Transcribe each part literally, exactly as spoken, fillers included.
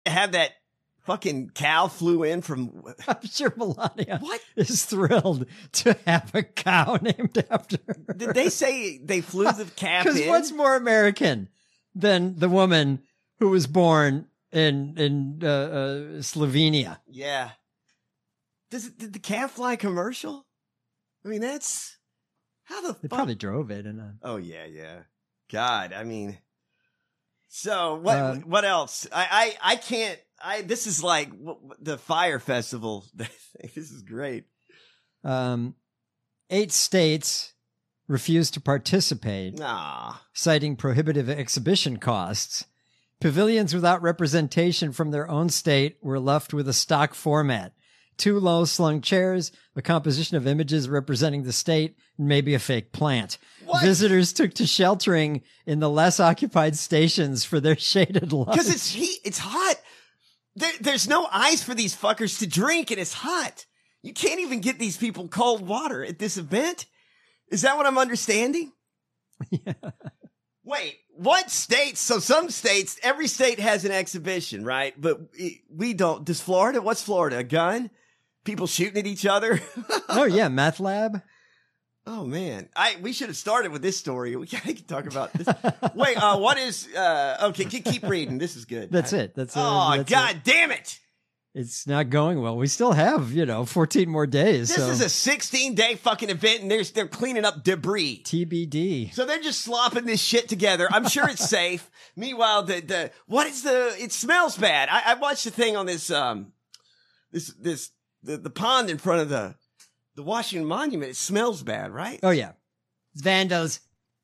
have that fucking cow flew in from... I'm sure Melania what? is thrilled to have a cow named after her. Did they say they flew the calf in? Because what's more American than the woman who was born in in uh, uh, Slovenia? Yeah. Does it, did the calf fly commercial? I mean, that's... How the They fuck? probably drove it. In a... Oh, yeah, yeah. God, I mean... So, what Uh, What else? I, I, I can't... I This is like the Fire Festival. This is great. Um, eight states refused to participate, Nah. citing prohibitive exhibition costs. Pavilions without representation from their own state were left with a stock format. Two low-slung chairs, a composition of images representing the state, and maybe a fake plant. What? Visitors took to sheltering in the less occupied stations for their shaded lunch. Because it's heat. It's hot. There, there's no ice for these fuckers to drink, and it's hot. You can't even get these people cold water at this event. Is that what I'm understanding? Yeah. Wait, what states? So some states, every state has an exhibition, right? But we don't. Does Florida? What's Florida? A gun? People shooting at each other? Oh, yeah, meth lab. Oh, man. I We should have started with this story. We can talk about this. Wait, uh, what is... Uh, okay, keep reading. This is good. That's it. That's uh, Oh, that's God it. damn it. It's not going well. We still have, you know, fourteen more days. This so. is a sixteen-day fucking event, and they're, they're cleaning up debris. T B D. So they're just slopping this shit together. I'm sure it's safe. Meanwhile, the... the what is the... It smells bad. I, I watched the thing on this... um, This... this the, the pond in front of the... The Washington Monument. It smells bad, right? Oh, yeah. It's vandals.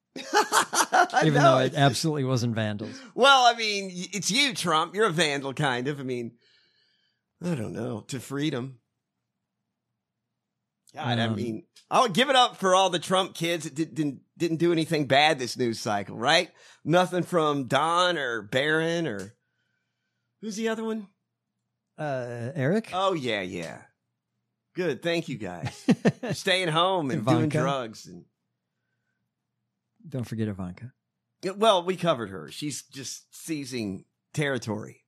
Even know, though it it's- absolutely wasn't vandals. Well, I mean, it's you, Trump. You're a vandal, kind of. I mean, I don't know. To freedom. God, I Um, mean, I'll give it up for all the Trump kids that did, didn't didn't do anything bad this news cycle, right? Nothing from Don or Barron or who's the other one? Uh, Eric? Oh yeah, yeah. Good, thank you guys. Staying home and doing Ivanka. drugs and Don't forget Ivanka. well, we covered her. She's just seizing territory.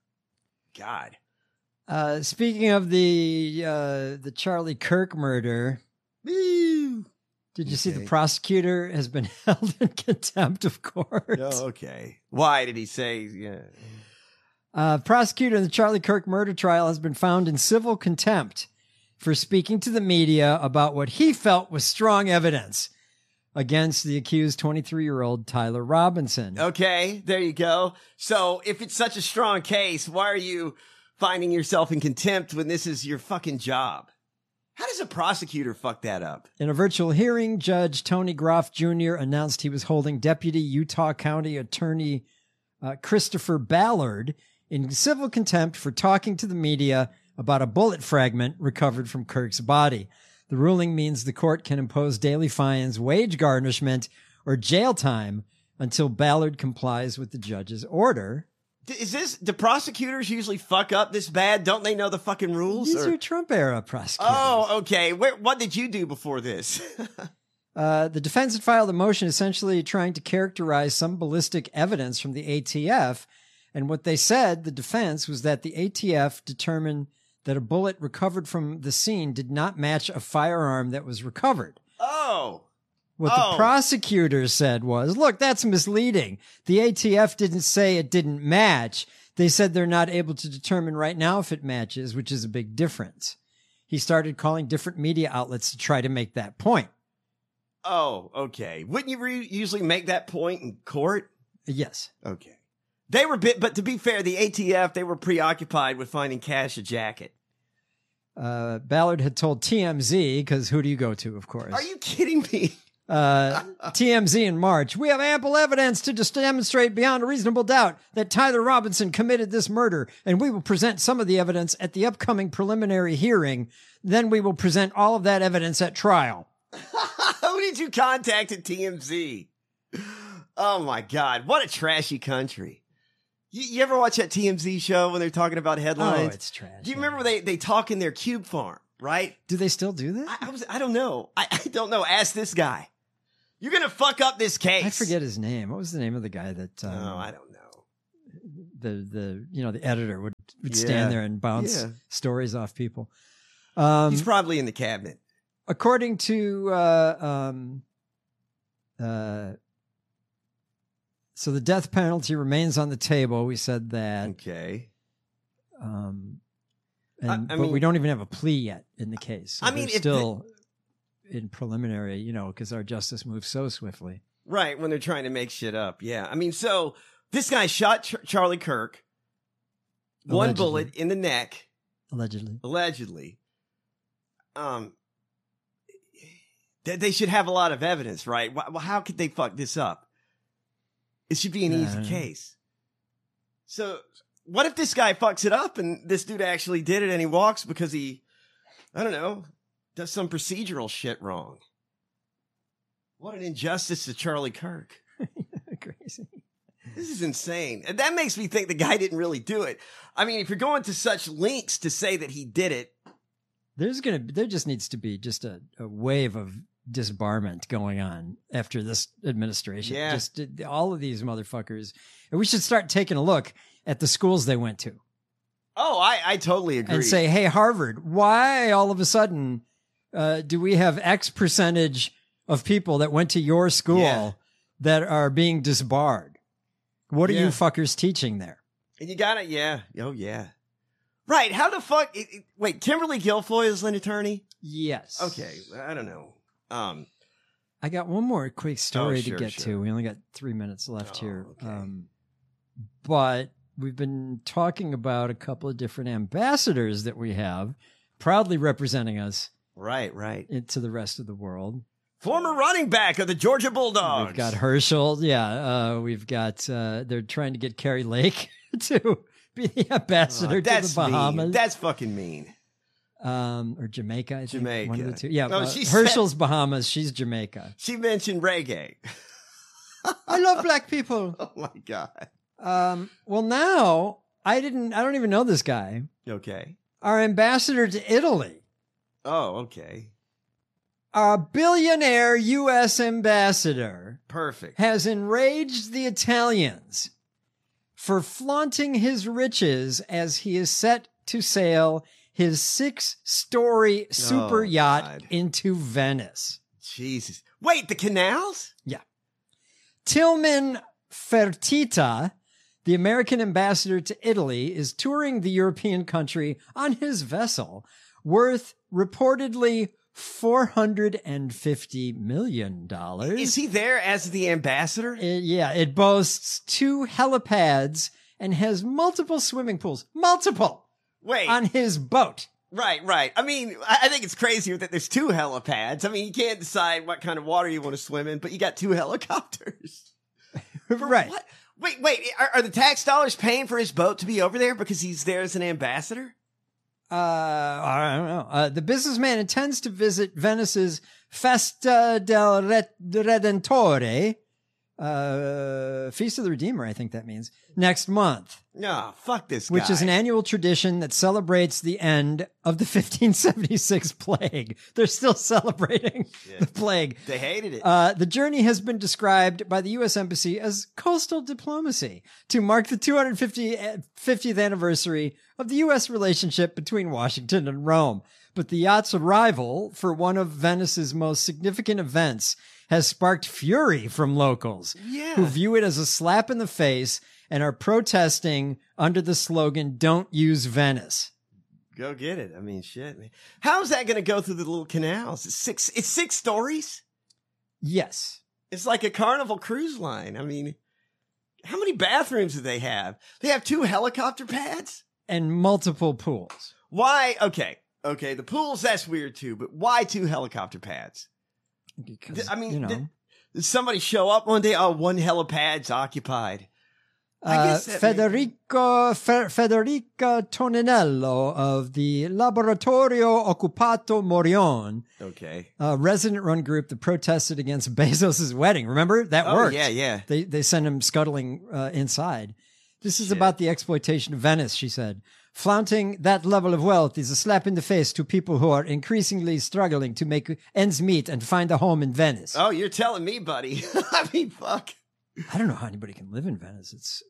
God. Uh, speaking of the uh, the Charlie Kirk murder, Woo. did you see the Okay. prosecutor has been held in contempt of court? Oh, okay. Why did he say? Yeah. Uh, prosecutor in the Charlie Kirk murder trial has been found in civil contempt for speaking to the media about what he felt was strong evidence against the accused twenty-three-year-old Tyler Robinson. Okay, there you go. So if it's such a strong case, why are you finding yourself in contempt when this is your fucking job? How does a prosecutor fuck that up? In a virtual hearing, Judge Tony Groff Junior announced he was holding Deputy Utah County Attorney uh, Christopher Ballard in civil contempt for talking to the media about a bullet fragment recovered from Kirk's body. The ruling means the court can impose daily fines, wage garnishment, or jail time until Ballard complies with the judge's order. D- Is this, do prosecutors usually fuck up this bad? Don't they know the fucking rules? These or- are Trump-era prosecutors. Oh, okay. Where, what did you do before this? Uh, the defense had filed a motion essentially trying to characterize some ballistic evidence from the A T F. And what they said, the defense, was that the A T F determined that a bullet recovered from the scene did not match a firearm that was recovered. Oh. What Oh. the prosecutors said was, look, that's misleading. The A T F didn't say it didn't match. They said they're not able to determine right now if it matches, which is a big difference. He started calling different media outlets to try to make that point. Oh, okay. Wouldn't you re- usually make that point in court? Yes. Okay. They were bit, but to be fair, the A T F, they were preoccupied with finding Cash a jacket. Uh, Ballard had told T M Z, because who do you go to, of course? Are you kidding me? Uh, T M Z in March, we have ample evidence to just demonstrate beyond a reasonable doubt that Tyler Robinson committed this murder, and we will present some of the evidence at the upcoming preliminary hearing. Then we will present all of that evidence at trial. Who did you contact at T M Z? Oh my God. What a trashy country. You, you ever watch that T M Z show when they're talking about headlines? Oh, it's trash. Do you remember they, they talk in their cube farm, right? Do they still do that? I, I was, I don't know. I, I don't know. Ask this guy. You're going to fuck up this case. I forget his name. What was the name of the guy that, um, Oh, I don't know. the the you know the editor would would Yeah. stand there and bounce Yeah. stories off people. Um, He's probably in the cabinet. according to uh, um, uh, so the death penalty remains on the table. We said that. Okay. Um, and, I- I but mean- we don't even have a plea yet in the case. So I mean, they're if the- still in preliminary, you know, because our justice moves so swiftly. Right, when they're trying to make shit up. Yeah. I mean, so this guy shot Ch- Charlie Kirk. One Allegedly. bullet in the neck, Allegedly. allegedly. Um, they, they should have a lot of evidence, right? Wh- Well, how could they fuck this up? It should be an easy Uh. case. So, what if this guy fucks it up and this dude actually did it and he walks because he, I don't know, does some procedural shit wrong? What an injustice to Charlie Kirk. Crazy. This is insane. And that makes me think the guy didn't really do it. I mean, if you're going to such lengths to say that he did it, There's gonna there just needs to be just a, a wave of disbarment going on after this administration. Yeah. Just uh, all of these motherfuckers. And we should start taking a look at the schools they went to oh, I, I totally agree. and say, hey, Harvard, why all of a sudden uh, do we have X percentage of people that went to your school Yeah. that are being disbarred? What are Yeah. you fuckers teaching there? and you got it. Yeah. Oh, yeah. Right. How the fuck? It, it- wait, Kimberly Guilfoyle is an attorney? Yes. Okay. I don't know. Um, I got one more quick story Oh, sure, to get sure. to. We only got three minutes left Oh, here. okay. Um, but we've been talking about a couple of different ambassadors that we have proudly representing us right, right. into the rest of the world. Former running back of the Georgia Bulldogs. We've got Herschel. Yeah. Uh, we've got, uh, they're trying to get Carrie Lake to be the ambassador Oh, to the that's Bahamas. mean. That's fucking mean. um, or Jamaica, I think. Jamaica. One of the two. Yeah. No, uh, she Herschel's Bahamas. She's Jamaica. She mentioned reggae. I love black people. Oh my God. Um, well, now I didn't, I don't even know this guy. Okay. Our ambassador to Italy, Oh, okay. our billionaire U S ambassador, Perfect. has enraged the Italians for flaunting his riches as he is set to sail his six story super Oh, yacht God. into Venice. Jesus. Wait, the canals? Tillman Fertitta, the American ambassador to Italy, is touring the European country on his vessel worth reportedly four hundred fifty million dollars. Is he there as the ambassador? It- yeah, it boasts two helipads and has multiple swimming pools. Multiple! Wait. On his boat. Right, right. I mean, I I think it's crazier that there's two helipads. I mean, you can't decide what kind of water you want to swim in, but you got two helicopters. For Right. What? Wait, wait. Are, are the tax dollars paying for his boat to be over there because he's there as an ambassador? Uh, I don't know. Uh, the businessman intends to visit Venice's Festa del Re- Redentore, uh, Feast of the Redeemer, I think that means, next month, No, fuck this guy. which is an annual tradition that celebrates the end of the fifteen seventy-six plague. They're still celebrating Yeah. the plague. They hated it. Uh, the journey has been described by the U S Embassy as coastal diplomacy to mark the two hundred fiftieth anniversary of the U S relationship between Washington and Rome. But the yacht's arrival for one of Venice's most significant events has sparked fury from locals yeah. who view it as a slap in the face and are protesting under the slogan, "Don't use Venice." Go get it. I mean, shit, man. How's that going to go through the little canals? It's six, it's six stories? Yes. It's like a Carnival cruise line. I mean, how many bathrooms do they have? They have two helicopter pads? And multiple pools. Why? Okay. Okay. The pools, that's weird too, but why two helicopter pads? Because, I mean, you know. did, did somebody show up one day? Oh, one helipad's occupied. I Uh, guess that Federico Fe- Federica Toninello of the Laboratorio Occupato Morion, Okay. a resident-run group that protested against Bezos' wedding. Remember? That Oh, worked. yeah, yeah. They they sent him scuttling uh, inside. This is Shit. about the exploitation of Venice, she said. Flaunting that level of wealth is a slap in the face to people who are increasingly struggling to make ends meet and find a home in Venice. Oh, you're telling me, buddy. I mean, fuck. I don't know how anybody can live in Venice. It's, it's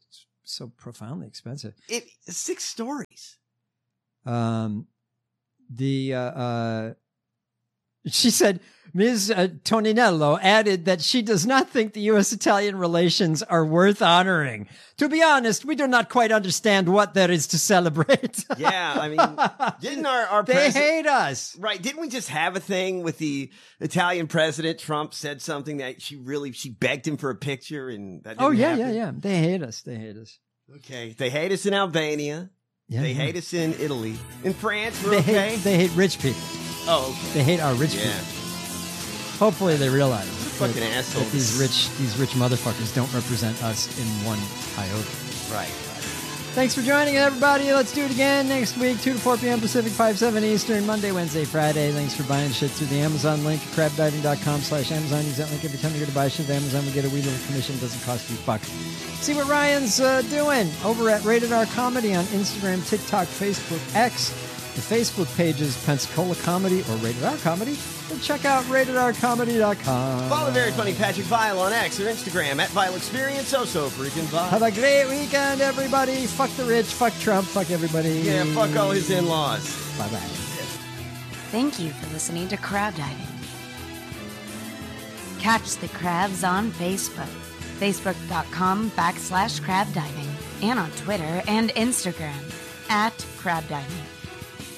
so profoundly expensive. It six stories. Um, the uh, uh, she said Miz Uh, Toninello added that she does not think the U S-Italian relations are worth honoring. To be honest, we do not quite understand what there is to celebrate. Yeah, I mean, didn't our our they president, hate us, right? Didn't we just have a thing with the Italian president? Trump said something that she really she begged him for a picture, and that didn't oh yeah, happen. yeah, yeah. They hate us. They hate us. Okay, they hate us in Albania. Yeah, they yeah. hate us in Italy. In France, we're They okay. hate. They hate rich people. Oh, okay. They hate our rich Yeah. people. Hopefully, they realize that, Fucking assholes. that these rich, these rich motherfuckers don't represent us in one iota. Right. Thanks for joining, everybody. Let's do it again next week, two to four p.m. Pacific, five, seven Eastern, Monday, Wednesday, Friday. Thanks for buying shit through the Amazon link, crabdiving.com slash Amazon. Use that link every time you go to buy shit at Amazon. We get a wee little commission. Doesn't cost you a buck. See what Ryan's uh, doing over at Rated R Comedy on Instagram, TikTok, Facebook, X. The Facebook page is Pensacola Comedy or Rated R Comedy. And check out rated r comedy dot com. Follow very funny Patrick Vile on X or Instagram at Vile Experience. So so freaking Vile. Have a great weekend, everybody. Fuck the rich, fuck Trump, fuck everybody. Yeah, fuck all his in-laws. Bye-bye. Thank you for listening to Crab Diving. Catch the crabs on Facebook, facebook.com backslash crab diving, and on Twitter and Instagram at crab diving.